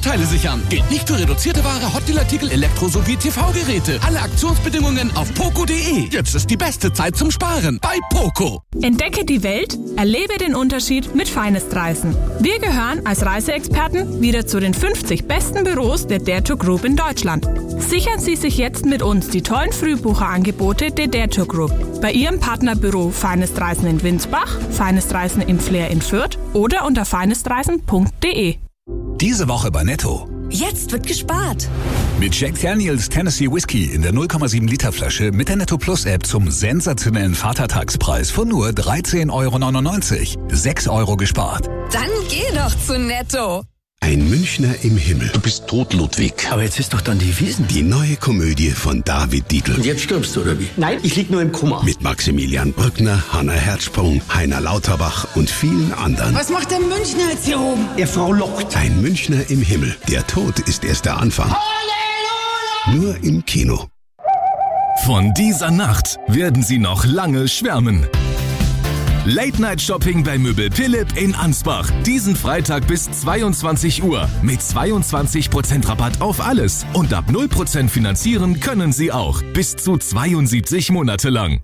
Vorteile sichern. Gilt nicht für reduzierte Ware, Hotdeal-Artikel, Elektro- sowie TV-Geräte. Alle Aktionsbedingungen auf poco.de. Jetzt ist die beste Zeit zum Sparen bei Poco. Entdecke die Welt, erlebe den Unterschied mit Finest-Reisen. Wir gehören als Reiseexperten wieder zu den 50 besten Büros der Dare to Group in Deutschland. Sichern Sie sich jetzt mit uns die tollen Frühbucherangebote der Dare to Group. Bei Ihrem Partnerbüro Finest Reisen in Winsbach, Finest Reisen im Flair in Fürth oder unter finestreisen.de. Diese Woche bei Netto. Jetzt wird gespart. Mit Jack Daniels Tennessee Whiskey in der 0,7 Liter Flasche mit der Netto Plus App zum sensationellen Vatertagspreis von nur 13,99 €. 6 € gespart. Dann geh doch zu Netto. Ein Münchner im Himmel. Du bist tot, Ludwig. Aber jetzt ist doch dann die Wiesn. Die neue Komödie von David Dietl. Und jetzt stirbst du, oder wie? Nein, ich lieg nur im Koma. Mit Maximilian Brückner, Hanna Herzsprung, Heiner Lauterbach und vielen anderen. Was macht der Münchner jetzt hier oben? Der Frau lockt. Ein Münchner im Himmel. Der Tod ist erst der Anfang. Halleluja! Nur im Kino. Von dieser Nacht werden Sie noch lange schwärmen. Late-Night-Shopping bei Möbel Philipp in Ansbach. Diesen Freitag bis 22 Uhr. Mit 22% Rabatt auf alles. Und ab 0% finanzieren können Sie auch. Bis zu 72 Monate lang.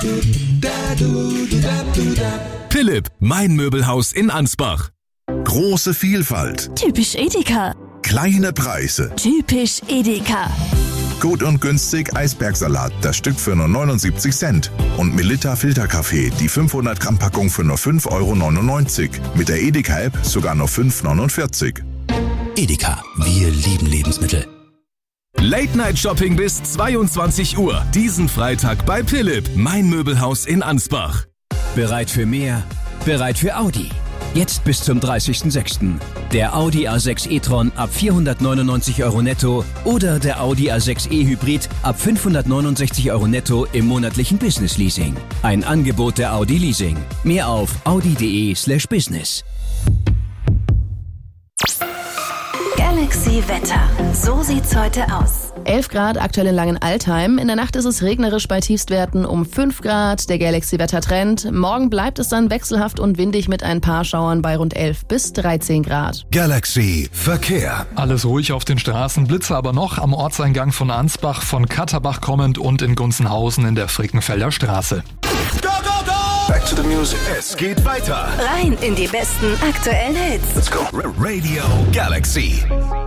Philipp, mein Möbelhaus in Ansbach. Große Vielfalt. Typisch Edeka. Kleine Preise. Typisch Edeka. Gut und günstig Eisbergsalat, das Stück für nur 79 Cent. Und Melitta Filterkaffee, die 500 Gramm Packung für nur 5,99 €. Mit der Edeka-App sogar nur 5,49 €. Edeka, wir lieben Lebensmittel. Late-Night-Shopping bis 22 Uhr. Diesen Freitag bei Philipp, mein Möbelhaus in Ansbach. Bereit für mehr? Bereit für Audi. Jetzt bis zum 30.06. Der Audi A6 e-tron ab 499 € netto oder der Audi A6 e-Hybrid ab 569 € netto im monatlichen Business Leasing. Ein Angebot der Audi Leasing. Mehr auf audi.de/business. Galaxy Wetter. So sieht's heute aus. 11 Grad aktuell in Langenaltheim. In der Nacht ist es regnerisch bei Tiefstwerten um 5 Grad. Der Galaxy-Wetter-Trend. Morgen bleibt es dann wechselhaft und windig mit ein paar Schauern bei rund 11 bis 13 Grad. Galaxy Verkehr. Alles ruhig auf den Straßen, Blitze aber noch am Ortseingang von Ansbach, von Katterbach kommend und in Gunzenhausen in der Frickenfelder Straße. Go, go, go! Back to the music. Es geht weiter. Rein in die besten aktuellen Hits. Let's go. Radio Galaxy.